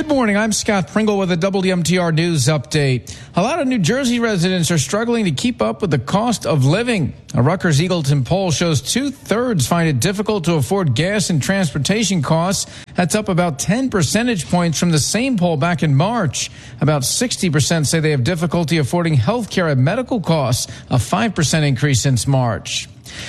morning, I'm Scott Pringle with a WMTR News update. A lot of New Jersey residents are struggling to keep up with the cost of living. A Rutgers Eagleton poll shows 2/3 find it difficult to afford gas and transportation costs. That's up about 10 percentage points from the same poll back in March. About 60% say they have difficulty affording health care and medical costs, a 5% increase since March.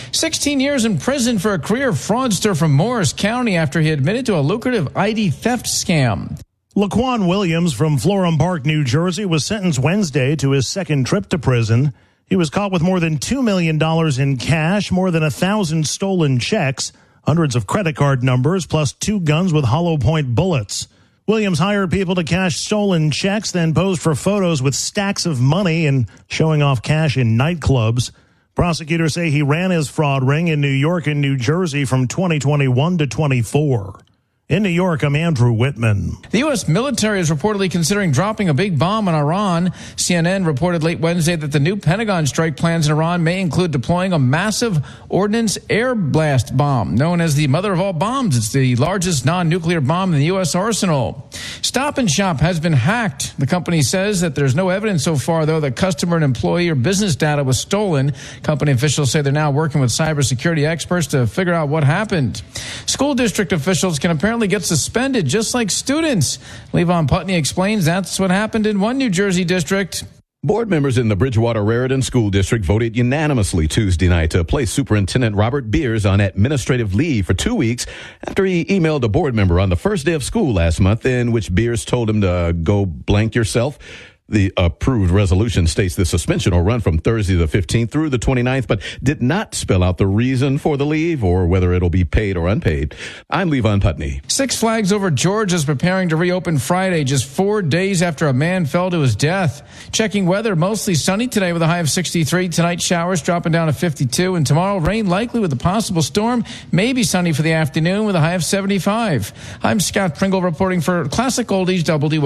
16 years in prison for a career fraudster from Morris County after he admitted to a lucrative ID theft scam. Laquan Williams from Florham Park, New Jersey, was sentenced Wednesday to his second trip to prison. He was caught with more than $2 million in cash, more than 1,000 stolen checks, hundreds of credit card numbers, plus 2 guns with hollow point bullets. Williams hired people to cash stolen checks, then posed for photos with stacks of money and showing off cash in nightclubs. Prosecutors say he ran his fraud ring in New York and New Jersey from 2021 to 24. In New York, I'm Andrew Whitman. The U.S. military is reportedly considering dropping a big bomb on Iran. CNN reported late Wednesday that the new Pentagon strike plans in Iran may include deploying a massive ordnance air blast bomb, known as the mother of all bombs. It's the largest non-nuclear bomb in the U.S. arsenal. Stop and Shop has been hacked. The company says that there's no evidence so far, though, that customer and employee or business data was stolen. Company officials say they're now working with cybersecurity experts to figure out what happened. School district officials can apparently get suspended just like students. Levon Putney explains that's what happened in one New Jersey district. Board members in the Bridgewater-Raritan School District voted unanimously Tuesday night to place Superintendent Robert Beers on administrative leave for 2 weeks after he emailed a board member on the first day of school last month in which Beers told him to go blank yourself. The approved resolution states the suspension will run from Thursday the 15th through the 29th, but did not spell out the reason for the leave or whether it'll be paid or unpaid. I'm Levon Putney. Six Flags Over Georgia is preparing to reopen Friday, just 4 days after a man fell to his death. Checking weather, mostly sunny today with a high of 63. Tonight, showers dropping down to 52. And tomorrow, rain likely with a possible storm. Maybe sunny for the afternoon with a high of 75. I'm Scott Pringle reporting for Classic Oldies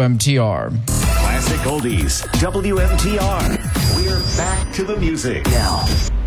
WMTR. Classic Oldies, WMTR. We're back to the music now.